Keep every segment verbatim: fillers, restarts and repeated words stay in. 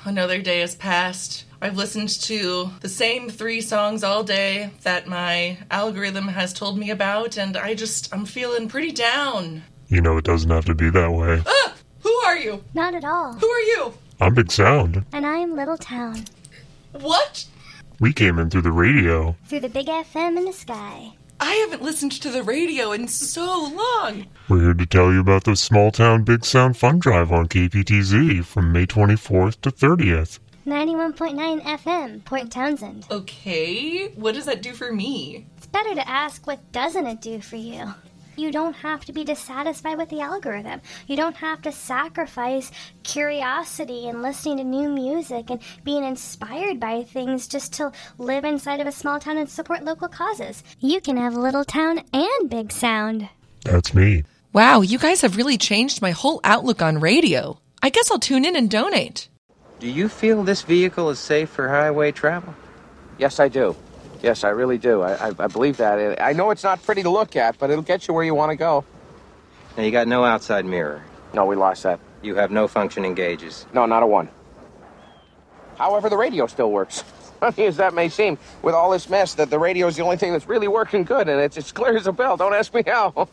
another day has passed. I've listened to the same three songs all day that my algorithm has told me about, and I just, I'm feeling pretty down. You know, it doesn't have to be that way. Ah! Who are you? Not at all. Who are you? I'm Big Sound. And I'm Little Town. What? We came in through the radio. Through the big F M in the sky. I haven't listened to the radio in so long. We're here to tell you about the Small Town Big Sound Fun Drive on K P T Z from May twenty-fourth to thirtieth. ninety-one point nine F M, Port Townsend. Okay, what does that do for me? It's better to ask, what doesn't it do for you? You don't have to be dissatisfied with the algorithm. You don't have to sacrifice curiosity and listening to new music and being inspired by things just to live inside of a small town and support local causes. You can have Little Town and Big Sound. That's me. Wow, you guys have really changed my whole outlook on radio. I guess I'll tune in and donate. Do you feel this vehicle is safe for highway travel? Yes, I do. Yes, I really do. I, I, I believe that. I know it's not pretty to look at, but it'll get you where you want to go. Now, you got no outside mirror. No, we lost that. You have no functioning gauges. No, not a one. However, the radio still works. Funny as that may seem, with all this mess, that the radio is the only thing that's really working good, and it's as clear as a bell. Don't ask me how.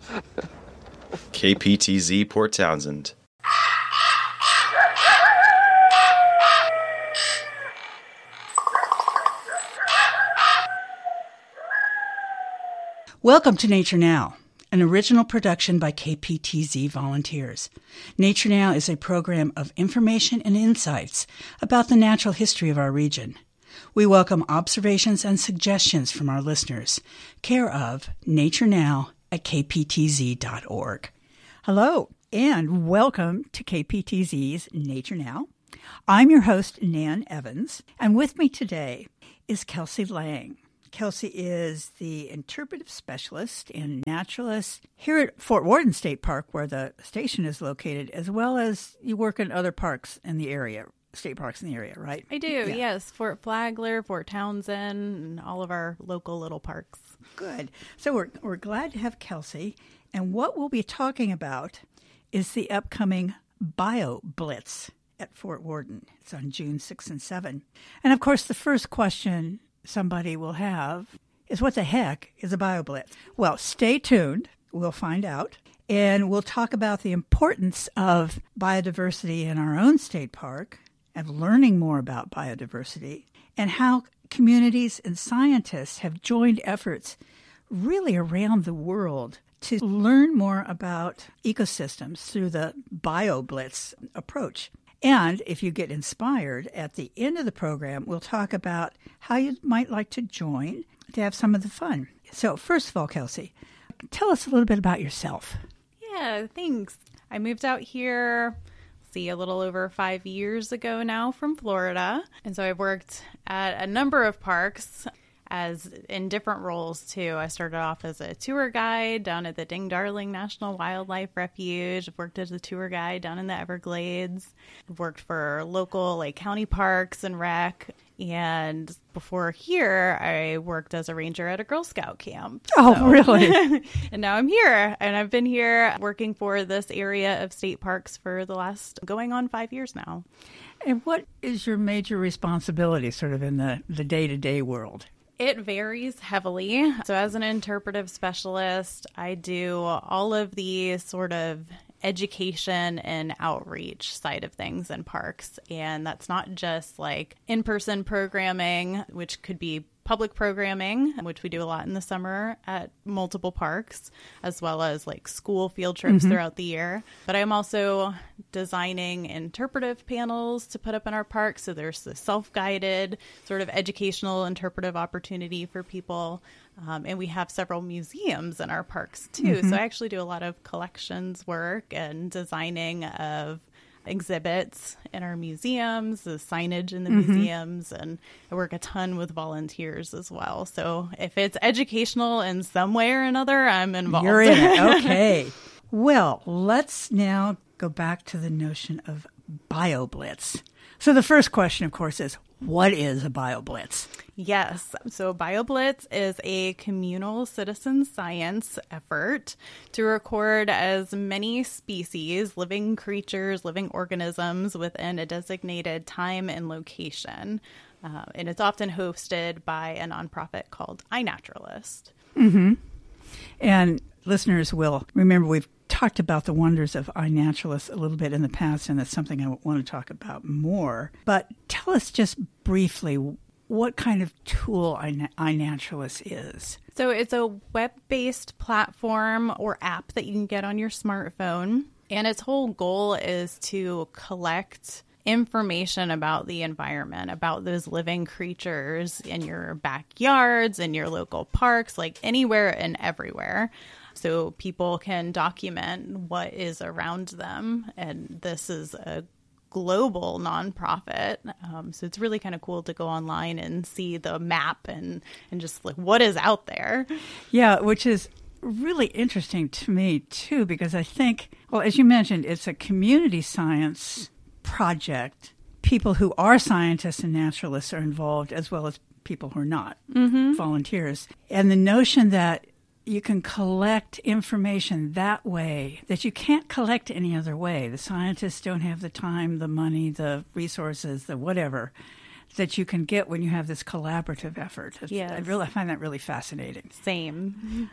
K P T Z Port Townsend. Welcome to Nature Now, an original production by K P T Z volunteers. Nature Now is a program of information and insights about the natural history of our region. We welcome observations and suggestions from our listeners, care of Nature Now at k p t z dot org. Hello, and welcome to K P T Z's Nature Now. I'm your host, Nan Evans, and with me today is Kelsey Lang. Kelsey is the interpretive specialist and naturalist here at Fort Worden State Park, where the station is located, as well as you work in other parks in the area, state parks in the area, right? I do, yeah. Yes. Fort Flagler, Fort Townsend, and all of our local little parks. Good. So we're we're glad to have Kelsey, and what we'll be talking about is the upcoming Bio Blitz at Fort Worden. It's on June sixth and seventh. And of course, the first question somebody will have is, what the heck is a BioBlitz? Well, stay tuned. We'll find out. And we'll talk about the importance of biodiversity in our own state park and learning more about biodiversity, and how communities and scientists have joined efforts really around the world to learn more about ecosystems through the BioBlitz approach. And if you get inspired, at the end of the program, we'll talk about how you might like to join to have some of the fun. So first of all, Kelsey, tell us a little bit about yourself. Yeah, thanks. I moved out here, see, a little over five years ago now from Florida. And so I've worked at a number of parks as in different roles too. I started off as a tour guide down at the Ding Darling National Wildlife Refuge. I've worked as a tour guide down in the Everglades. I've worked for local like county parks and rec. And before here, I worked as a ranger at a Girl Scout camp. Oh, so. Really? And now I'm here. And I've been here working for this area of state parks for the last going on five years now. And what is your major responsibility sort of in the, the day-to-day world? It varies heavily. So as an interpretive specialist, I do all of the sort of education and outreach side of things in parks. And that's not just like in-person programming, which could be public programming, which we do a lot in the summer at multiple parks, as well as like school field trips mm-hmm. throughout the year. But I'm also designing interpretive panels to put up in our parks. So there's the self-guided sort of educational interpretive opportunity for people. Um, and we have several museums in our parks too. Mm-hmm. So I actually do a lot of collections work and designing of exhibits in our museums, the signage in the mm-hmm. museums, and I work a ton with volunteers as well. So if it's educational in some way or another, I'm involved. You're in it. Okay. Well, let's now go back to the notion of BioBlitz. So the first question, of course, is what is a BioBlitz? Yes. So BioBlitz is a communal citizen science effort to record as many species, living creatures, living organisms within a designated time and location. Uh, and it's often hosted by a nonprofit called iNaturalist. Mm-hmm. And listeners will remember we've talked about the wonders of iNaturalist a little bit in the past, and that's something I want to talk about more. But tell us just briefly what kind of tool iNaturalist is. So it's a web-based platform or app that you can get on your smartphone. And its whole goal is to collect information about the environment, about those living creatures in your backyards, in your local parks, like anywhere and everywhere. So people can document what is around them. And this is a global nonprofit. Um, so it's really kind of cool to go online and see the map and, and just like what is out there. Yeah, which is really interesting to me, too, because I think, well, as you mentioned, it's a community science project. People who are scientists and naturalists are involved, as well as people who are not, mm-hmm. volunteers. And the notion that you can collect information that way that you can't collect any other way. The scientists don't have the time, the money, the resources, the whatever that you can get when you have this collaborative effort. Yes. I really I find that really fascinating. Same.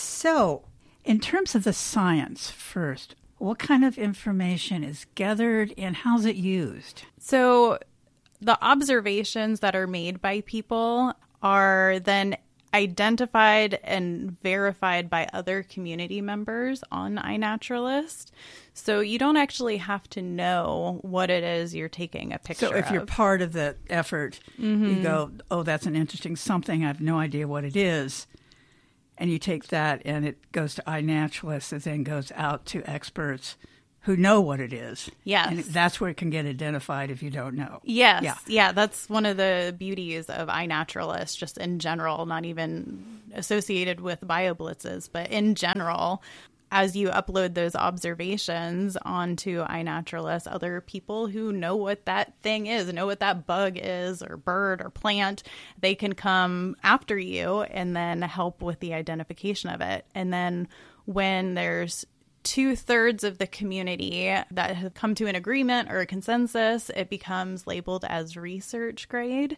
So, in terms of the science first, what kind of information is gathered and how's it used? So, the observations that are made by people are then identified and verified by other community members on iNaturalist. So you don't actually have to know what it is you're taking a picture of. So if of. you're part of the effort, mm-hmm. you go, oh, that's an interesting something. I have no idea what it is. And you take that and it goes to iNaturalist. It then goes out to experts who know what it is. Yes. And that's where it can get identified if you don't know. Yes. Yeah. Yeah, that's one of the beauties of iNaturalist, just in general, not even associated with BioBlitzes, but in general, as you upload those observations onto iNaturalist, other people who know what that thing is, know what that bug is or bird or plant, they can come after you and then help with the identification of it. And then when there's two-thirds of the community that have come to an agreement or a consensus, it becomes labeled as research grade.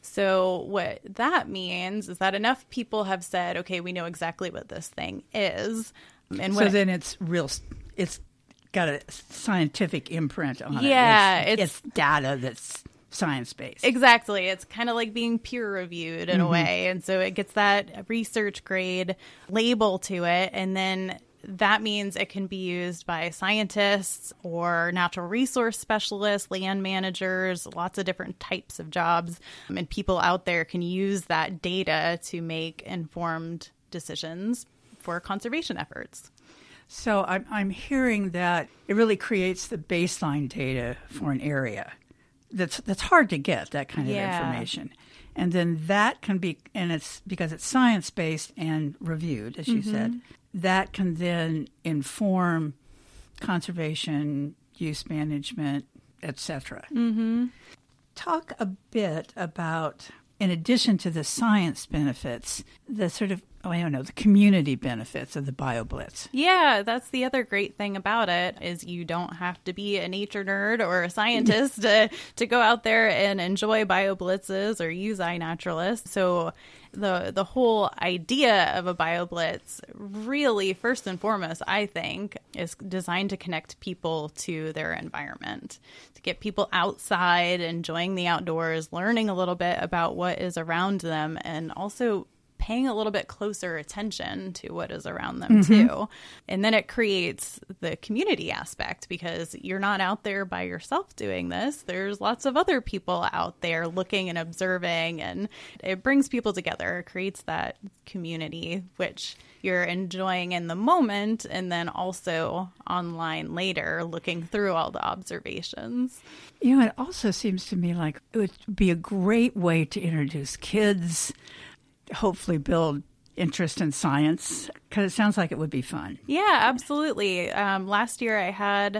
So what that means is that enough people have said, okay, we know exactly what this thing is. And so when then it's real, it's got a scientific imprint on yeah, it. It's, it's, it's data that's science-based. Exactly. It's kind of like being peer-reviewed in mm-hmm. a way. And so it gets that research grade label to it. And then that means it can be used by scientists or natural resource specialists, land managers, lots of different types of jobs. And people out there can use that data to make informed decisions for conservation efforts. So I'm, I'm hearing that it really creates the baseline data for an area. That's that's hard to get, that kind of yeah. information. And then that can be, and it's because it's science-based and reviewed, as you mm-hmm. said, that can then inform conservation, use management, et cetera. Mm-hmm. Talk a bit about, in addition to the science benefits, the sort of, oh, I don't know, the community benefits of the BioBlitz. Yeah, that's the other great thing about it is you don't have to be a nature nerd or a scientist to, to go out there and enjoy BioBlitzes or use iNaturalist. So the the whole idea of a BioBlitz really, first and foremost, I think, is designed to connect people to their environment, to get people outside, enjoying the outdoors, learning a little bit about what is around them, and also paying a little bit closer attention to what is around them mm-hmm. too. And then it creates the community aspect because you're not out there by yourself doing this. There's lots of other people out there looking and observing, and it brings people together. It creates that community, which you're enjoying in the moment and then also online later looking through all the observations. You know, it also seems to me like it would be a great way to introduce kids, hopefully build interest in science, because it sounds like it would be fun. Yeah, absolutely. Um, last year I had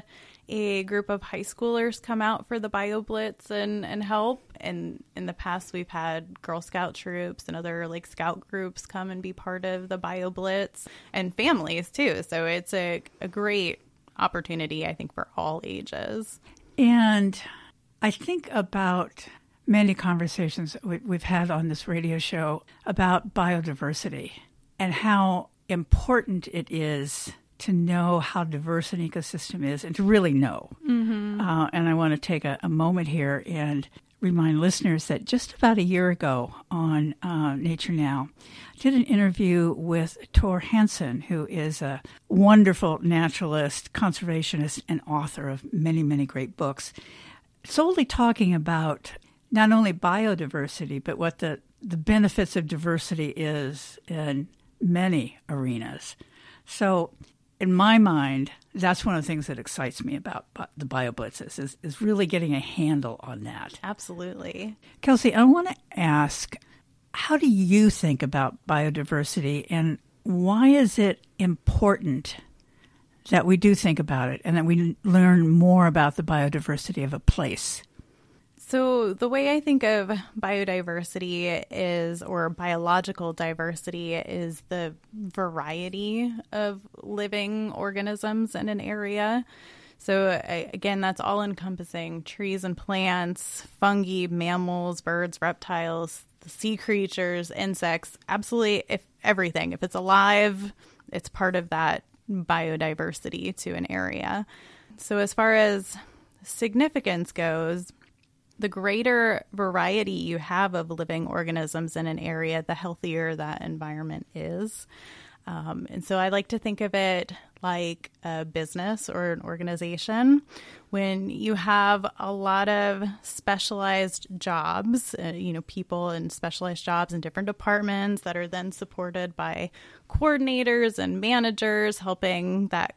a group of high schoolers come out for the Bio Blitz and, and help. And in the past, we've had Girl Scout troops and other like scout groups come and be part of the Bio Blitz, and families too. So it's a, a great opportunity, I think, for all ages. And I think about many conversations we've had on this radio show about biodiversity and how important it is to know how diverse an ecosystem is and to really know. Mm-hmm. Uh, and I want to take a, a moment here and remind listeners that just about a year ago on uh, Nature Now, I did an interview with Tor Hansen, who is a wonderful naturalist, conservationist, and author of many, many great books, solely talking about not only biodiversity, but what the, the benefits of diversity is in many arenas. So in my mind, that's one of the things that excites me about the BioBlitzes, is, is really getting a handle on that. Absolutely. Kelsey, I want to ask, how do you think about biodiversity, and why is it important that we do think about it and that we learn more about the biodiversity of a place? So the way I think of biodiversity is, or biological diversity, is the variety of living organisms in an area. So I, again, that's all encompassing trees and plants, fungi, mammals, birds, reptiles, the sea creatures, insects, absolutely if everything. If it's alive, it's part of that biodiversity to an area. So as far as significance goes, the greater variety you have of living organisms in an area, the healthier that environment is. Um, and so I like to think of it like a business or an organization. When you have a lot of specialized jobs, uh, you know, people in specialized jobs in different departments that are then supported by coordinators and managers, helping that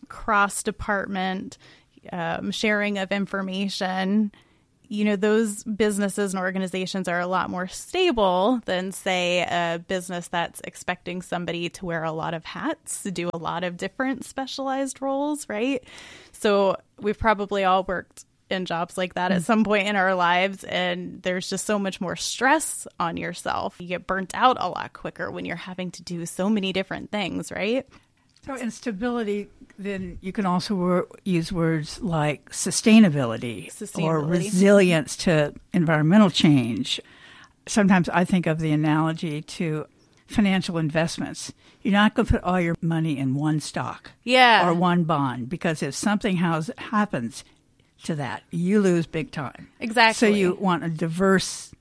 cross-department um, sharing of information, you know, those businesses and organizations are a lot more stable than, say, a business that's expecting somebody to wear a lot of hats, to do a lot of different specialized roles, right? So we've probably all worked in jobs like that at some point in our lives, and there's just so much more stress on yourself. You get burnt out a lot quicker when you're having to do so many different things, right? So in stability, then you can also wor- use words like sustainability, sustainability or resilience to environmental change. Sometimes I think of the analogy to financial investments. You're not going to put all your money in one stock yeah. or one bond, because if something has, happens to that, you lose big time. Exactly. So you want a diverse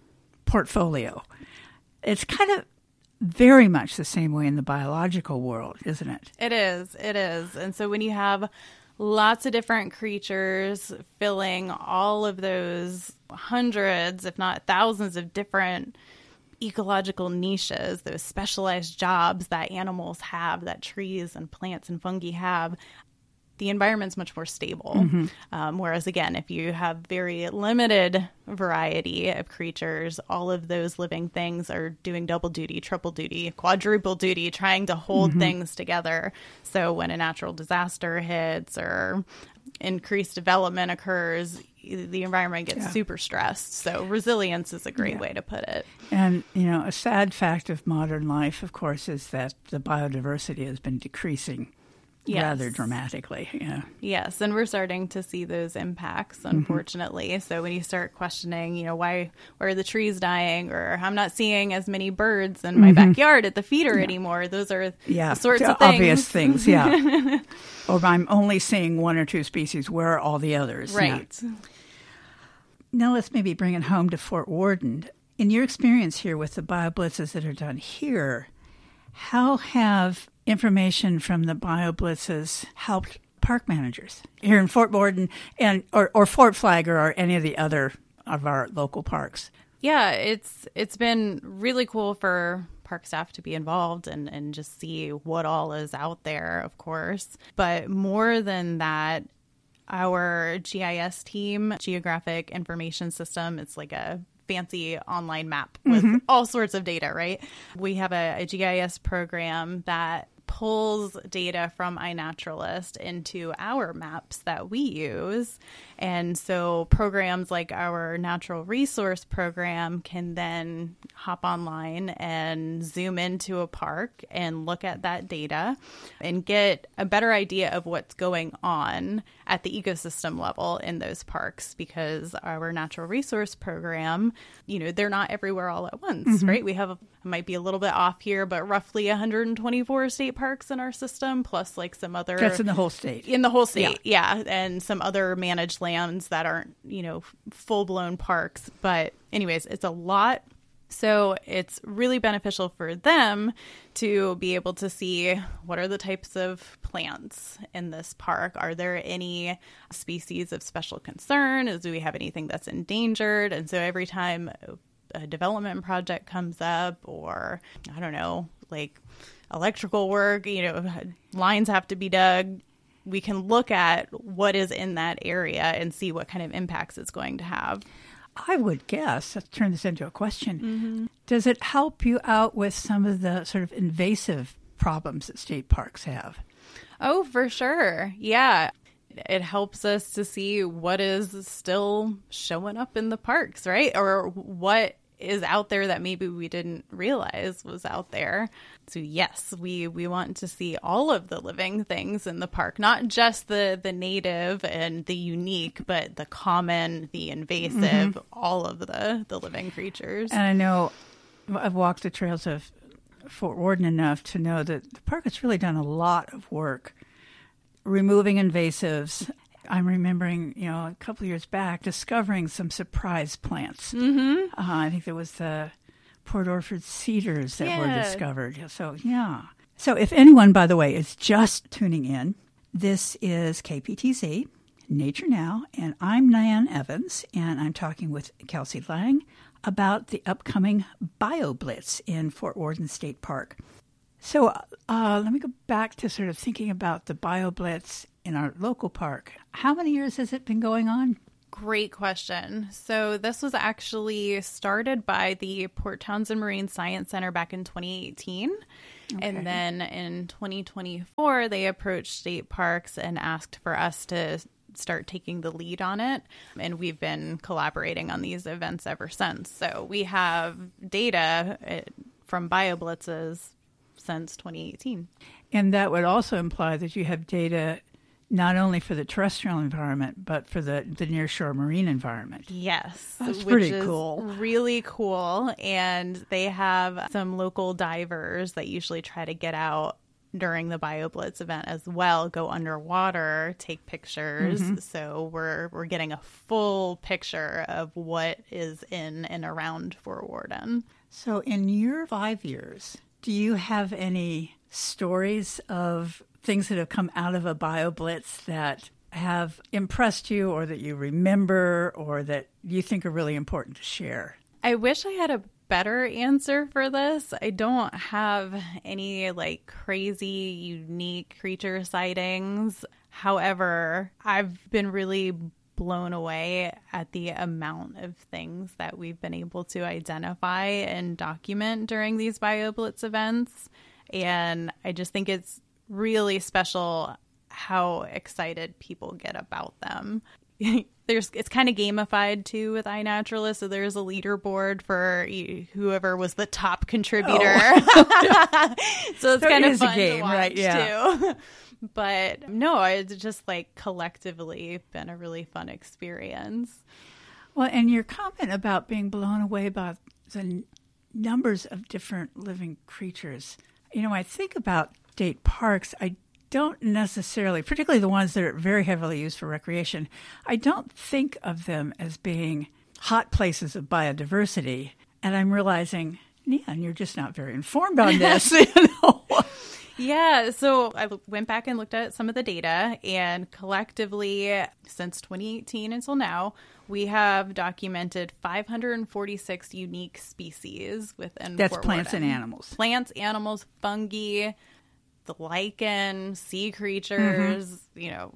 portfolio. It's kind of very much the same way in the biological world, isn't it? It is. It is. And so when you have lots of different creatures filling all of those hundreds, if not thousands of different ecological niches, those specialized jobs that animals have, that trees and plants and fungi have, the environment's much more stable. Mm-hmm. Um, whereas, again, if you have very limited variety of creatures, all of those living things are doing double duty, triple duty, quadruple duty, trying to hold mm-hmm. things together. So when a natural disaster hits or increased development occurs, the environment gets yeah. super stressed. So resilience is a great yeah. way to put it. And, you know, a sad fact of modern life, of course, is that the biodiversity has been decreasing Yes. rather dramatically. Yeah. Yes, and we're starting to see those impacts, unfortunately. Mm-hmm. So when you start questioning, you know, why, why are the trees dying, or I'm not seeing as many birds in my mm-hmm. backyard at the feeder yeah. anymore, those are yeah. the sorts the of things. Obvious things, yeah. Or I'm only seeing one or two species, where are all the others? Right. Yeah. Now let's maybe bring it home to Fort Worden. In your experience here with the BioBlitzes that are done here, how have information from the BioBlitzes helped park managers here in Fort Worden and or, or Fort Flagler or any of the other of our local parks? Yeah, it's it's been really cool for park staff to be involved and, and just see what all is out there, of course. But more than that, our G I S team, Geographic Information System, it's like a fancy online map with mm-hmm. all sorts of data, right? We have a, a G I S program that pulls data from iNaturalist into our maps that we use. And so programs like our natural resource program can then hop online and zoom into a park and look at that data and get a better idea of what's going on at the ecosystem level in those parks, because our natural resource program, you know, they're not everywhere all at once, mm-hmm. right? We have, a, might be a little bit off here, but roughly one hundred twenty-four state parks in our system, plus like some other... That's in the whole state. In the whole state, yeah. yeah. And some other managed lands that aren't, you know, full-blown parks. But anyways, it's a lot. So it's really beneficial for them to be able to see what are the types of plants in this park. Are there any species of special concern? Do we have anything that's endangered? And so every time a development project comes up, or I don't know, like electrical work, you know, lines have to be dug, we can look at what is in that area and see what kind of impacts it's going to have. I would guess, let's turn this into a question, mm-hmm. does it help you out with some of the sort of invasive problems that state parks have? Oh, for sure. Yeah. It helps us to see what is still showing up in the parks, right? Or what is out there that maybe we didn't realize was out there. So yes, we, we want to see all of the living things in the park, not just the, the native and the unique, but the common, the invasive, mm-hmm. all of the, the living creatures. And I know I've walked the trails of Fort Worden enough to know that the park has really done a lot of work removing invasives. I'm remembering, you know, a couple of years back, discovering some surprise plants. Mm-hmm. Uh, I think there was the Port Orford cedars that yeah. were discovered. So, yeah. So if anyone, by the way, is just tuning in, this is K P T Z, Nature Now, and I'm Nan Evans, and I'm talking with Kelsey Lang about the upcoming BioBlitz in Fort Worden State Park. So uh, let me go back to sort of thinking about the BioBlitz in our local park. How many years has it been going on? Great question. So this was actually started by the Port Townsend Marine Science Center back in twenty eighteen. Okay. And then in twenty twenty-four, they approached state parks and asked for us to start taking the lead on it. And we've been collaborating on these events ever since. So we have data from BioBlitzes since twenty eighteen. And that would also imply that you have data not only for the terrestrial environment, but for the, the nearshore marine environment. Yes. That's which pretty is cool. Really cool. And they have some local divers that usually try to get out during the BioBlitz event as well, go underwater, take pictures. Mm-hmm. So we're we're getting a full picture of what is in and around Fort Worden. So in your five years, do you have any stories of things that have come out of a BioBlitz that have impressed you, or that you remember, or that you think are really important to share? I wish I had a better answer for this. I don't have any like crazy, unique creature sightings. However, I've been really blown away at the amount of things that we've been able to identify and document during these BioBlitz events. And I just think it's really special how excited people get about them. There's it's kind of gamified too with iNaturalist, so there's a leaderboard for whoever was the top contributor. Oh. So it's so kind it of fun a game, to watch right? Yeah. too. But no, it's just like collectively been a really fun experience. Well, and your comment about being blown away by the n- numbers of different living creatures. You know, I think about state parks, I don't necessarily, particularly the ones that are very heavily used for recreation, I don't think of them as being hot places of biodiversity. And I'm realizing, yeah, and you're just not very informed on this, you know. Yeah, so I went back and looked at some of the data, and collectively, since twenty eighteen until now, we have documented five hundred forty-six unique species within That's Fort plants Worden. and animals. Plants, animals, fungi, the lichen, sea creatures, mm-hmm. you know,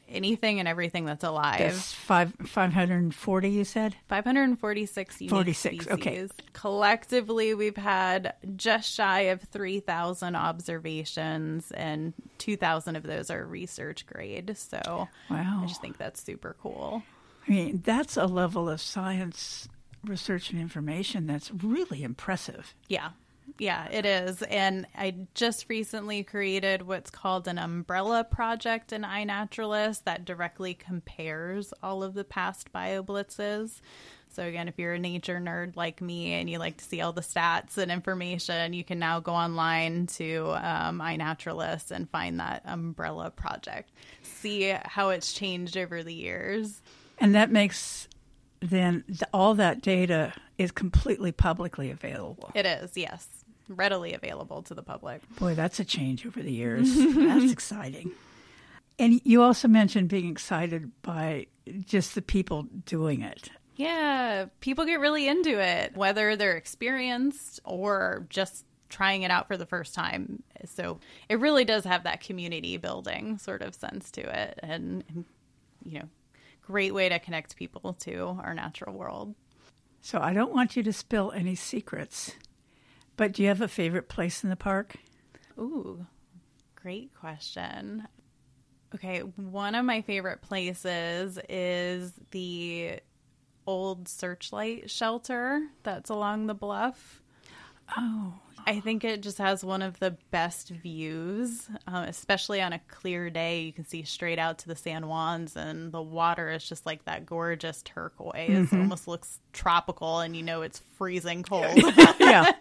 anything and everything that's alive. That's five, 540, you said? five hundred forty-six unique forty-six, species. okay. Collectively, we've had just shy of three thousand observations, and two thousand of those are research grade. So wow. I just think that's super cool. I mean, that's a level of science research and information that's really impressive. Yeah. Yeah, it is. And I just recently created what's called an umbrella project in iNaturalist that directly compares all of the past BioBlitzes. So again, if you're a nature nerd like me and you like to see all the stats and information, you can now go online to um, iNaturalist and find that umbrella project. See how it's changed over the years. And that makes then the, all that data is completely publicly available. It is, yes. Readily available to the public. Boy, that's a change over the years. That's exciting. And you also mentioned being excited by just the people doing it. Yeah, people get really into it, whether they're experienced or just trying it out for the first time. So it really does have that community building sort of sense to it. And, and you know, great way to connect people to our natural world. So I don't want you to spill any secrets, but do you have a favorite place in the park? Ooh, great question. Okay, one of my favorite places is the old Searchlight shelter that's along the bluff. Oh. I think it just has one of the best views, um, especially on a clear day. You can see straight out to the San Juans, and the water is just like that gorgeous turquoise. Mm-hmm. It almost looks tropical, and you know it's freezing cold. Yeah.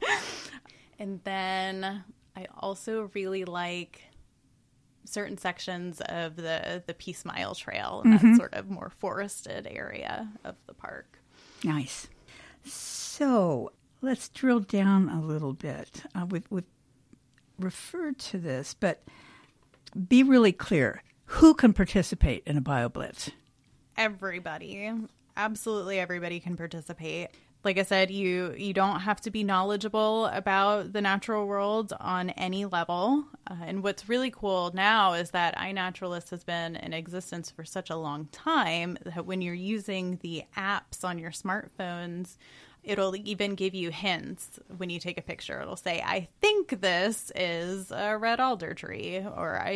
And then I also really like certain sections of the, the Peace Mile Trail, and mm-hmm. that sort of more forested area of the park. Nice. So let's drill down a little bit. Uh, we've, we've referred to this, but be really clear. Who can participate in a BioBlitz? Everybody. Absolutely everybody can participate. Like I said, you, you don't have to be knowledgeable about the natural world on any level. Uh, and what's really cool now is that iNaturalist has been in existence for such a long time that when you're using the apps on your smartphones, it'll even give you hints when you take a picture. It'll say, I think this is a red alder tree, or I